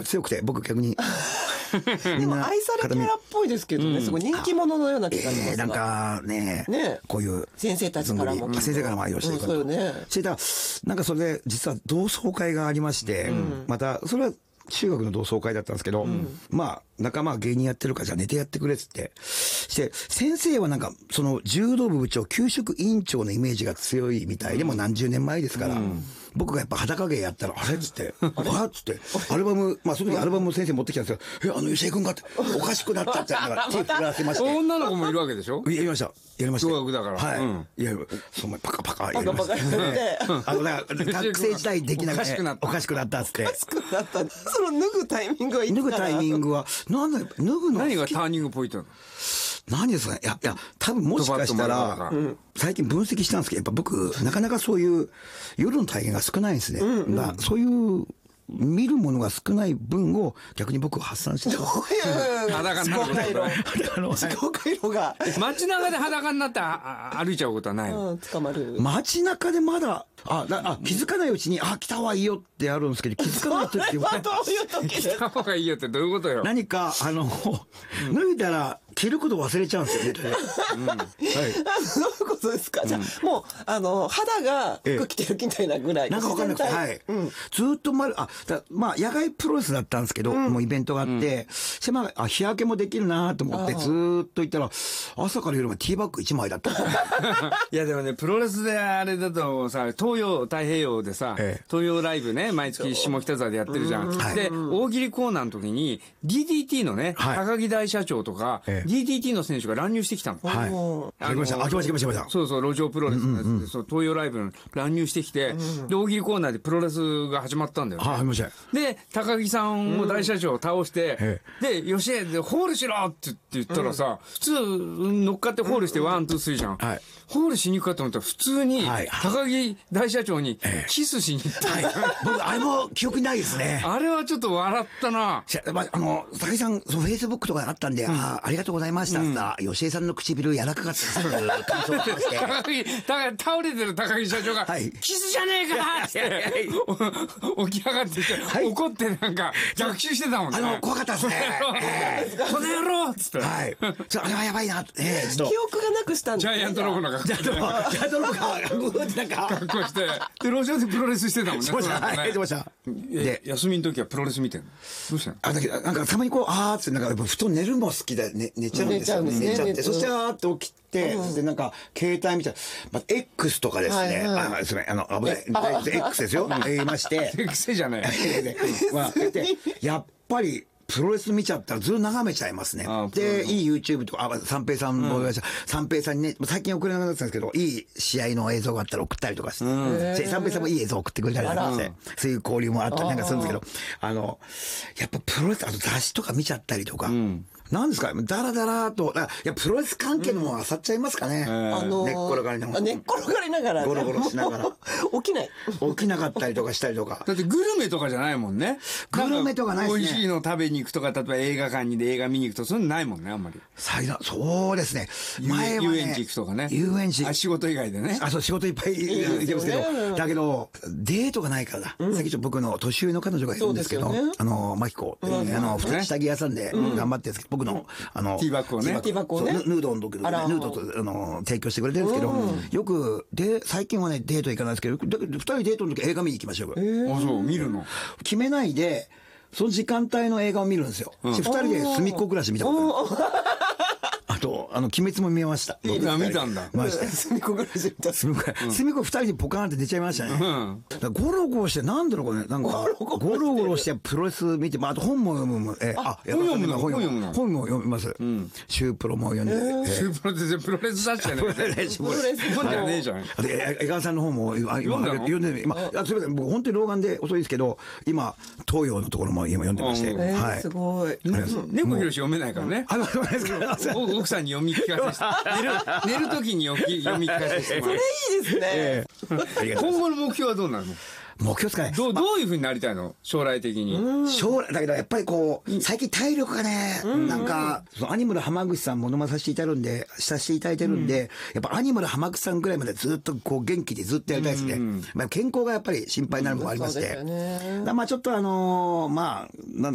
強くて、僕逆に。 でも愛されキャラっぽいですけどね、すごい人気者のような気がしますが。 なんかね、こういう。 先生たちからも。 先生からも愛をしていく。そうよね。なんかそれで、実は同窓会がありまして、また、それは、中学の同窓会だったんですけど、まあ、仲間が芸人やってるからじゃあ寝てやってくれっつって。して、先生はなんか、その柔道部部長、給食委員長のイメージが強いみたいでも何十年前ですから、僕がやっぱ裸芸やったら、あれっつって、あっつって、アルバム、まあその時アルバム先生持ってきたんですけど、吉江君がって、おかしくなったって、なんか手振らせまして。 女の子もいるわけでしょ？ やりました。やりました。 小学だから。 はい。いや、そのパカパカやりました。学生時代できなくて、おかしくなったっつって。 おかしくなった。その脱ぐタイミングはいつ脱ぐタイミングは、なんだ、脱ぐの何がターニングポイントなの？ 何ですかね。いや、多分もしかしたら、最近分析したんですけど、やっぱ僕、なかなかそういう夜の体験が少ないんですね。そういう、見るものが少ない分を逆に僕は発散してた。 裸になる思考回路が。 街中で裸になって歩いちゃうことはないの？ 捕まる。 街中でまだ、気づかないうちに、来た方がいいよってあるんですけど、気づかない時は。 どういう時来た方がいいよってどういうことよ？ 何か、脱いだら、着ること忘れちゃうんですよね。 はい。どういうことですか？じゃあ、もう、肌が服着てるみたいなぐらい。 なんかわかんなくて、はい。ずっとまあ、野外プロレスだったんですけど、もうイベントがあって、日焼けもできるなと思って、ずーっと行ったら、朝から夜までティーバッグ1枚だった。 いやでもね、プロレスであれだとさ、東洋太平洋でさ、東洋ライブね、毎月下北沢でやってるじゃん。で、大喜利コーナーの時に、DDT のね、高木大社長とか、DDT の選手が乱入してきたの。 はい。来ました。来ました。 そうそう、路上プロレスのやつで、そう、東洋ライブの乱入してきて、で、大喜利コーナーでプロレスが始まったんだよね。 はい、 で、高木さんを大社長を倒して、で、吉江でホールしろって言ったらさ、普通乗っかってホールしてワン、ツー、スリーじゃん。ホールしに行くかと思ったら普通に、高木大社長にキスしに行った。 僕、あれも記憶ないですね。 あれはちょっと笑ったな。 高木さん、フェイスブックとかであったんで、ありがとうございました。吉江さんの唇柔らかかったです。感想を話して。 倒れてる高木社長が、キスじゃねえかって起き上がってきて、怒ってなんか逆襲してたもんね。 怖かったですね。 この野郎っつって。 はい。あれはやばいな。 記憶がなくしたんジャイアントロボの格好して。 ジャイアントロボが、 格好して。で、路上でプロレスしてたもんね。 はい、してました。 で、休みの時はプロレス見てんの？どうしたの？ だけど、なんかたまにこう、って、なんか布団寝るの好きで、寝ちゃうんですよ。寝ちゃって。そしてって起きて、で、なんか、携帯見たら、X とかですね。すみません、危ない。X ですよ。言いまして。 X じゃない。 やっぱり、プロレス見ちゃったらずっと眺めちゃいますね。で、いい YouTube とか、三平さんも、三平さんにね、最近送れなくなったんですけど、いい試合の映像があったら送ったりとかして、三平さんもいい映像送ってくれたりとかして、そういう交流もあったりなんかするんですけど、やっぱプロレス、雑誌とか見ちゃったりとか、なんですかダラダラと、いや、プロレス関係のもの漁っちゃいますかね。寝っ転がりながら。 寝っ転がりながら。 ゴロゴロしながら。 起きない。 起きなかったりとかしたりとか。 だってグルメとかじゃないもんね。 グルメとかないですね。 美味しいの食べに行くとか、例えば映画館にで映画見に行くと、そういうのないもんね、あんまり。 そうですね。 前は遊園地行くとかね。 遊園地。 仕事以外でね。 そう、仕事いっぱい行ってますけど。だけど、デートがないからだ。さっき僕の年上の彼女がいるんですけど、マキコ。下着屋さんで頑張ってるんですけど、僕の、 ティーバッグをね。 ティーバッグをね。 ヌードの時のヌードと、提供してくれてるんですけど、よく、最近はね、デート行かないですけど、二人デートの時映画見に行きましょう。 そう、見るの。 決めないで、その時間帯の映画を見るんですよ。二人で隅っこ暮らし見たことある。あと、鬼滅も見ました。 見たんだ。 隅っこ暮らし見た。 隅っこ二人でポカーンって寝ちゃいましたね。ゴロゴロして、なんだろうこれ、なんか、ゴロゴロしてプロレス見て、あと本も読む。本も読みます。シュープロも読んで。 シュープロってプロレス雑誌じゃねえ。 プロレス本じゃねえじゃん。 江川さんの本も読んで、すみません、僕本当に老眼で遅いですけど、今、東洋のところも今読んでまして。はい。 すごい。 猫ひろし読めないからね。 読めないですか？ 奥さんに読み聞かせして。寝る時に読み聞かせしてもらう。 それいいですね。 今後の目標はどうなの？ 目標ですかね。 どういう風になりたいの？将来的に。 だけどやっぱりこう、最近体力がね、なんか、アニマル浜口さんものまさせていただいてるんで、やっぱアニマル浜口さんぐらいまでずっとこう元気でずっとやりたいですね。健康がやっぱり心配になるものがありまして。ちょっとなん